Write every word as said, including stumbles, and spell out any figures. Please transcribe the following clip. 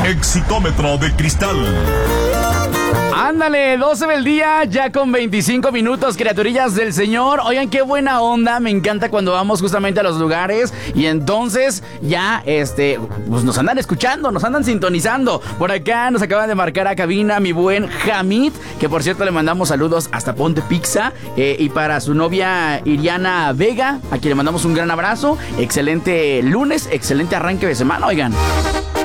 Exitómetro de cristal. Ándale, doce del día, ya con veinticinco minutos, criaturillas del Señor. Oigan, qué buena onda, me encanta cuando vamos justamente a los lugares y entonces ya, este, pues nos andan escuchando, nos andan sintonizando. Por acá nos acaban de marcar a cabina mi buen Hamid, que por cierto le mandamos saludos hasta Ponte Pizza, eh, y para su novia Iriana Vega, a quien le mandamos un gran abrazo. Excelente lunes, excelente arranque de semana, oigan.